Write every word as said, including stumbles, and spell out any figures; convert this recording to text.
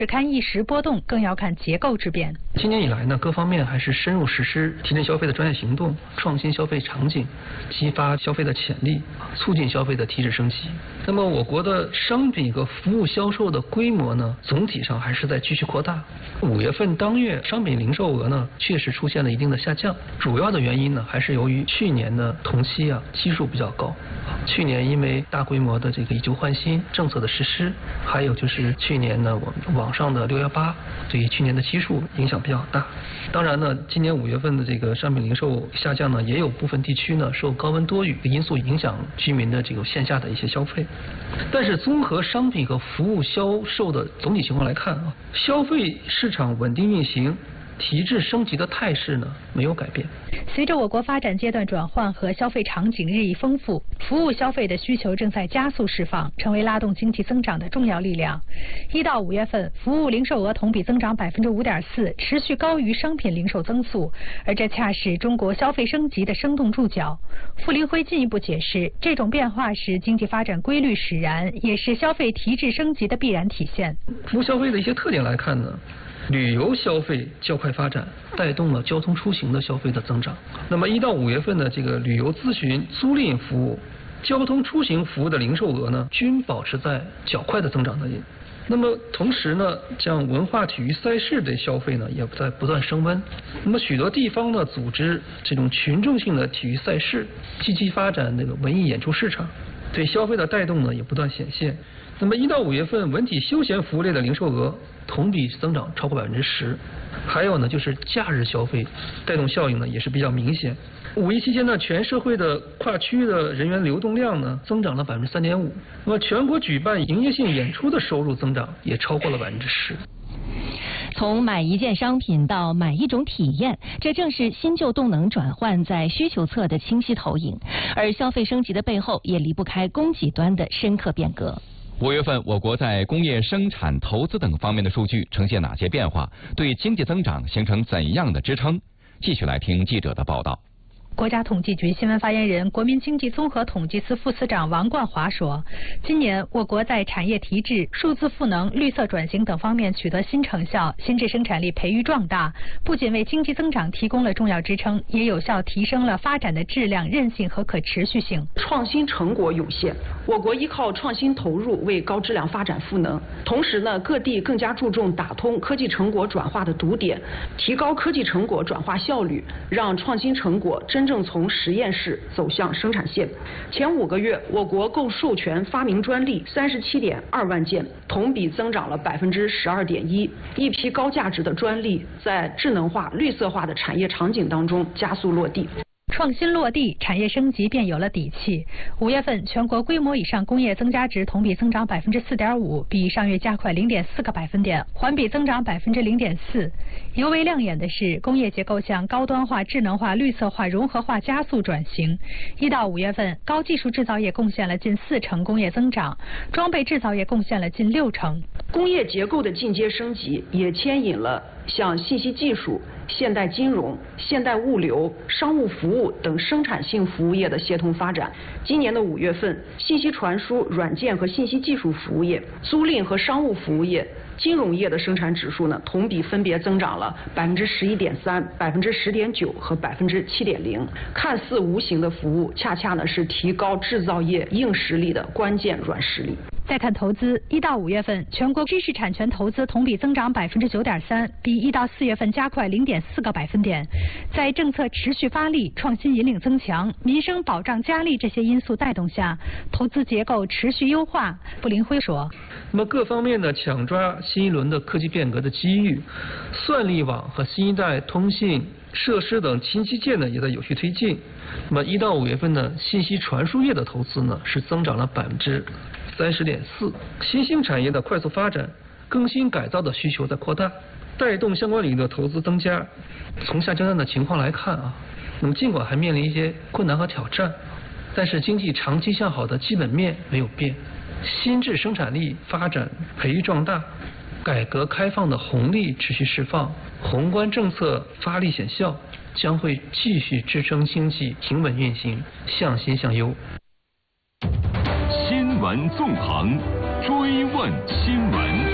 只看一时波动，更要看结构之变。 今年以来呢，各方面还是深入实施提振消费的专业行动，创新消费场景，激发消费的潜力，促进消费的提质升级。那么我国的商品和服务销售的规模呢，总体上还是在继续扩大。五月份当月商品零售额呢，确实出现了一定的下降，主要的原因呢，还是由于去年的同期啊基数比较高。去年因为大规模的这个以旧换新政策的实施，还有就是去年呢我们网上的六幺八，对于去年的基数影响比较大。当然呢，今年五月份的这个商品零售下降呢，也有部分地区呢受高温多雨的因素影响居民的这个线下的一些消费。但是综合商品和服务销售的总体情况来看啊，消费市场稳定运行，提质升级的态势呢没有改变。 随着我国发展阶段转换和消费场景日益丰富，服务消费的需求正在加速释放，成为拉动经济增长的重要力量。一到五月份，服务零售额同比增长百分之五点四，持续高于商品零售增速，而这恰是中国消费升级的生动注脚。傅林辉进一步解释，这种变化是经济发展规律使然，也是消费提质升级的必然体现。 服务消费的一些特点来看呢，旅游消费较快发展，带动了交通出行的消费的增长。那么一到五月份的这个旅游咨询、租赁服务、交通出行服务的零售额呢，均保持在较快的增长的。那么同时呢，像文化体育赛事的消费呢，也在不断升温。那么许多地方呢，组织这种群众性的体育赛事，积极发展那个文艺演出市场，对消费的带动呢也不断显现。那么一到五月份，文体休闲服务类的零售额同比增长超过百分之十。还有呢，就是假日消费带动效应呢也是比较明显。五一期间呢，全社会的跨区的人员流动量呢增长了百分之三点五。那么全国举办营业性演出的收入增长也超过了百分之十。 从买一件商品到买一种体验，这正是新旧动能转换在需求侧的清晰投影。而消费升级的背后，也离不开供给端的深刻变革。 五月份，我国在工业生产、投资等方面的数据呈现哪些变化？对经济增长形成怎样的支撑？继续来听记者的报道。 国家统计局新闻发言人、国民经济综合统计司副司长王冠华说，今年我国在产业提质、数字赋能、绿色转型等方面取得新成效，新质生产力培育壮大，不仅为经济增长提供了重要支撑，也有效提升了发展的质量、韧性和可持续性。 创新成果涌现，我国依靠创新投入为高质量发展赋能。同时呢，各地更加注重打通科技成果转化的堵点，提高科技成果转化效率，让创新成果真正从实验室走向生产线。前五个月，我国共授权发明专利三十七点二万件，同比增长了百分之十二点一。一批高价值的专利在智能化、绿色化的产业场景当中加速落地。 创新落地，产业升级便有了底气。五月份，全国规模以上工业增加值同比增长百分之四点五，比上月加快零点四个百分点，环比增长百分之零点四。尤为亮眼的是，工业结构向高端化、智能化、绿色化、融合化加速转型。一到五月份，高技术制造业贡献了近四成工业增长，装备制造业贡献了近六成。 工业结构的进阶升级也牵引了像信息技术、现代金融、现代物流、商务服务等生产性服务业的协同发展。今年的五月份，信息传输、软件和信息技术服务业、租赁和商务服务业、金融业的生产指数呢，同比分别增长了百分之十一点三、百分之十点九和百分之七点零。看似无形的服务，恰恰呢是提高制造业硬实力的关键软实力。 再看投资，一到五月份，全国知识产权投资同比增长百分之九点三，比一到四月份加快零点四个百分点。在政策持续发力、创新引领增强、民生保障加力这些因素带动下，投资结构持续优化。傅林辉说， 那么各方面呢抢抓新一轮的科技变革的机遇，算力网和新一代通信设施等新基建呢也在有序推进。那么一到五月份呢，信息传输业的投资呢是增长了百分之三十点四，新兴产业的快速发展，更新改造的需求在扩大，带动相关领域的投资增加。从下阶段的情况来看啊，那么尽管还面临一些困难和挑战，但是经济长期向好的基本面没有变，新质生产力发展培育壮大，改革开放的红利持续释放，宏观政策发力显效，将会继续支撑经济平稳运行，向新向优。 新闻纵横，追问新闻。